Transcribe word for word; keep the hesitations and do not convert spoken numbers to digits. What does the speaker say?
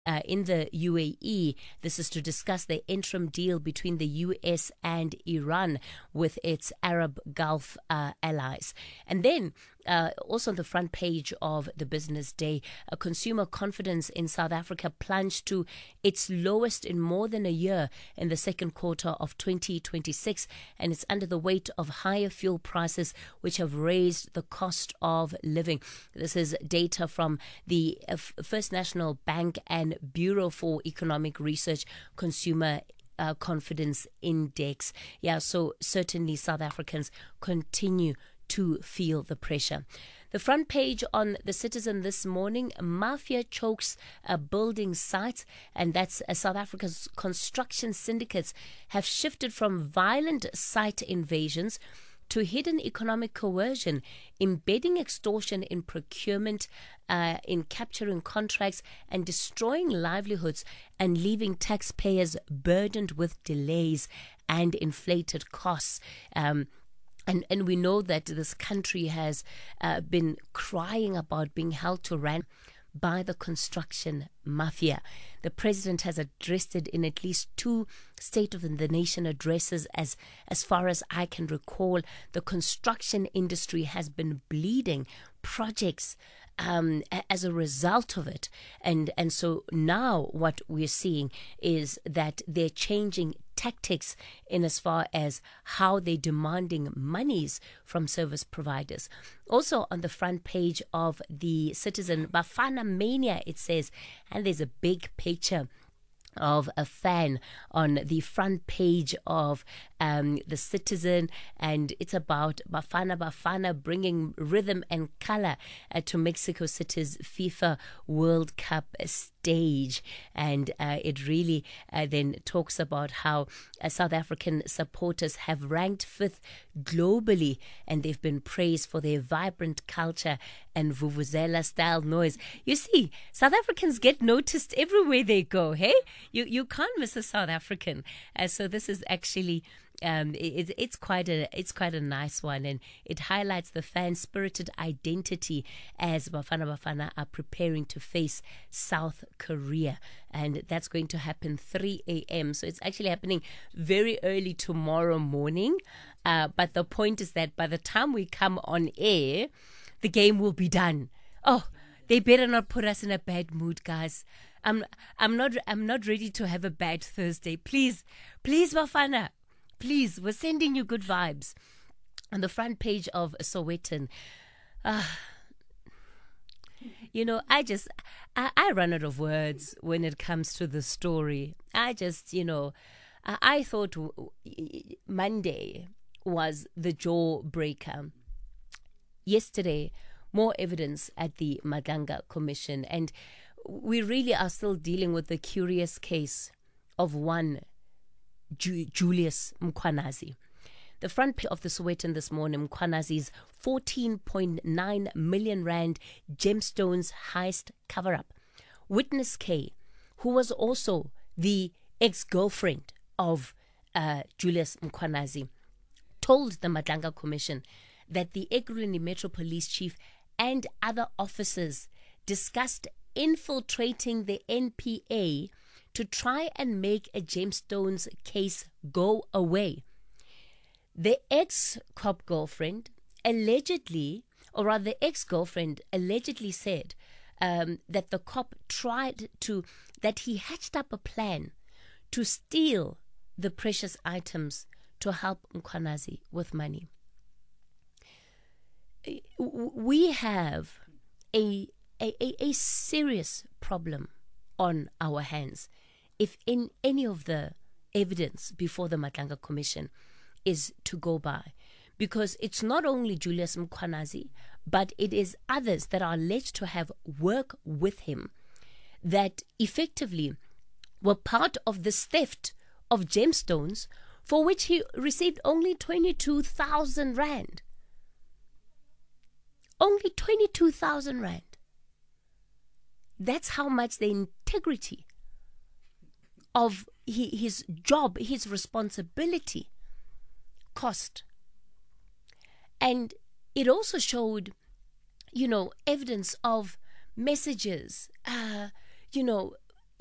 Uh, in the U A E. This is to discuss the interim deal between the U S and Iran with its Arab Gulf uh, allies. And then uh, also on the front page of the Business Day, uh, consumer confidence in South Africa plunged to its lowest in more than a year in the second quarter of twenty twenty-six, and it's under the weight of higher fuel prices, which have raised the cost of living. This is data from the uh, First National Bank and Bureau for Economic Research Consumer uh, Confidence Index. Yeah, so certainly South Africans continue to feel the pressure. The front page on The Citizen this morning, mafia chokes a building site, and that's uh, South Africa's construction syndicates have shifted from violent site invasions to hidden economic coercion, embedding extortion in procurement, uh, in capturing contracts and destroying livelihoods and leaving taxpayers burdened with delays and inflated costs. Um, and, and we know that this country has uh, been crying about being held to ransom by the construction mafia. The president has addressed it in at least two State of the Nation addresses. As as far as I can recall, the construction industry has been bleeding projects um, as a result of it. And, and so now what we're seeing is that they're changing tactics in as far as how they're demanding monies from service providers. Also on the front page of the Citizen, Bafana Mania, it says, and there's a big picture of a fan on the front page of um, the Citizen, and it's about Bafana Bafana bringing rhythm and color uh, to Mexico City's FIFA World Cup stage. And uh, it really uh, then talks about how uh, South African supporters have ranked fifth globally, and they've been praised for their vibrant culture and vuvuzela style noise. You see, South Africans get noticed everywhere they go, hey? You you can't miss a South African. Uh, so this is actually um, it, it's quite a it's quite a nice one, and it highlights the fan-spirited identity as Bafana Bafana are preparing to face South Korea, and that's going to happen three a.m. So it's actually happening very early tomorrow morning. Uh, but the point is that by the time we come on air, the game will be done. Oh, they better not put us in a bad mood, guys. I'm I'm not I'm not ready to have a bad Thursday. Please, please, Bafana, please, we're sending you good vibes. On the front page of Sowetan, uh, you know, I just I, I run out of words when it comes to the story. I just, you know, I, I thought Monday was the jawbreaker. Yesterday, more evidence at the Madlanga Commission, and we really are still dealing with the curious case of one Ju- Julius Mkhwanazi. The front page of the Sowetan this morning, Mkhwanazi's fourteen point nine million rand gemstones heist cover-up. Witness K, who was also the ex-girlfriend of uh, Julius Mkhwanazi, told the Madlanga Commission that the Ekurhuleni Metro Police Chief and other officers discussed infiltrating the N P A to try and make a gemstones case go away. The ex-cop girlfriend allegedly, or rather the ex-girlfriend allegedly said um, that the cop tried to, that he hatched up a plan to steal the precious items to help Mkhwanazi with money. We have a, a, a serious problem on our hands if in any of the evidence before the Madlanga Commission is to go by, because it's not only Julius Mkhwanazi, but it is others that are alleged to have worked with him that effectively were part of this theft of gemstones, for which he received only twenty-two thousand rand. Only twenty-two thousand rand. That's how much the integrity of his job, his responsibility cost. And it also showed, you know, evidence of messages, uh, you know,